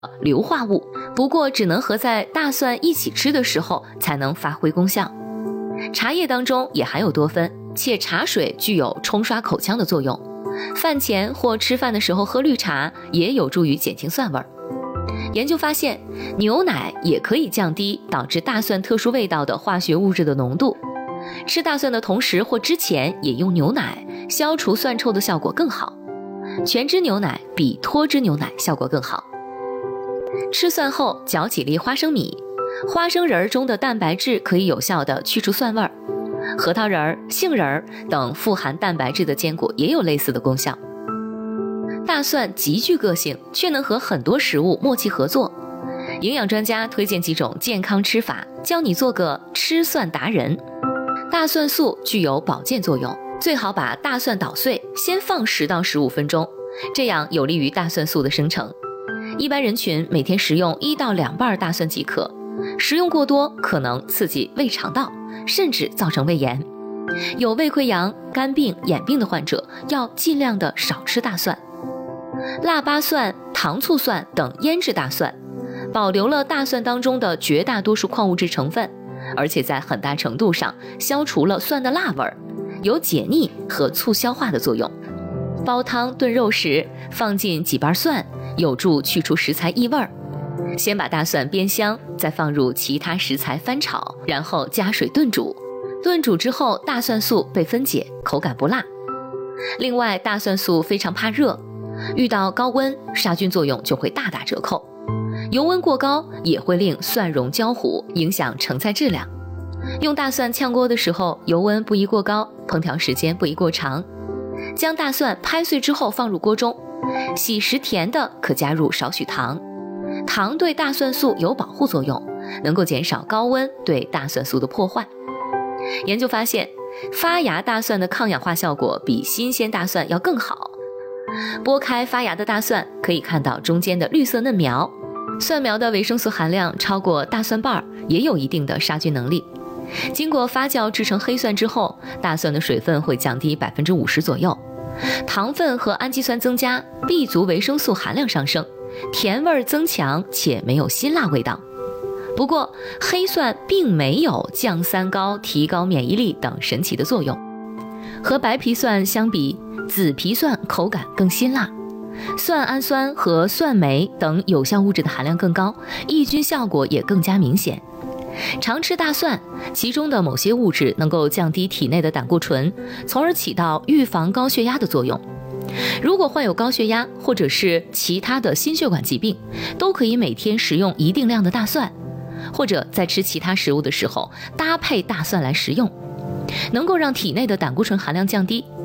硫化物，不过只能和在大蒜一起吃的时候才能发挥功效。茶叶当中也含有多酚，且茶水具有冲刷口腔的作用。饭前或吃饭的时候喝绿茶也有助于减轻蒜味儿。研究发现，牛奶也可以降低导致大蒜特殊味道的化学物质的浓度。吃大蒜的同时或之前饮用牛奶，消除蒜臭的效果更好。全脂牛奶比脱脂牛奶效果更好。吃蒜后嚼几粒花生米，花生仁中的蛋白质可以有效地去除蒜味儿。核桃仁、杏仁等富含蛋白质的坚果也有类似的功效。大蒜极具个性，却能和很多食物默契合作。营养专家推荐几种健康吃法，教你做个吃蒜达人。大蒜素具有保健作用，最好把大蒜捣碎，先放10到15分钟，这样有利于大蒜素的生成。一般人群每天食用1到2瓣大蒜即可，食用过多可能刺激胃肠道，甚至造成胃炎。有胃溃疡、肝病、眼病的患者要尽量的少吃大蒜。腊八蒜、糖醋蒜等腌制大蒜，保留了大蒜当中的绝大多数矿物质成分，而且在很大程度上消除了蒜的辣味儿，有解腻和促消化的作用。煲汤炖肉时放进几瓣蒜，有助去除食材异味儿。先把大蒜煸香，再放入其他食材翻炒，然后加水炖煮。炖煮之后，大蒜素被分解，口感不辣。另外，大蒜素非常怕热，遇到高温，杀菌作用就会大打折扣。油温过高也会令蒜蓉焦糊，影响成菜质量。用大蒜炝锅的时候，油温不宜过高，烹调时间不宜过长。将大蒜拍碎之后放入锅中，喜食甜的可加入少许糖。糖对大蒜素有保护作用，能够减少高温对大蒜素的破坏。研究发现，发芽大蒜的抗氧化效果比新鲜大蒜要更好。剥开发芽的大蒜，可以看到中间的绿色嫩苗，蒜苗的维生素含量超过大蒜瓣，也有一定的杀菌能力。经过发酵制成黑蒜之后，大蒜的水分会降低50%左右，糖分和氨基酸增加， B 族维生素含量上升，甜味增强且没有辛辣味道。不过黑蒜并没有降三高、提高免疫力等神奇的作用。和白皮蒜相比，紫皮蒜口感更辛辣，蒜氨酸和蒜酶等有效物质的含量更高，抑菌效果也更加明显。常吃大蒜，其中的某些物质能够降低体内的胆固醇，从而起到预防高血压的作用。如果患有高血压或者是其他的心血管疾病，都可以每天食用一定量的大蒜，或者在吃其他食物的时候搭配大蒜来食用，能够让体内的胆固醇含量降低，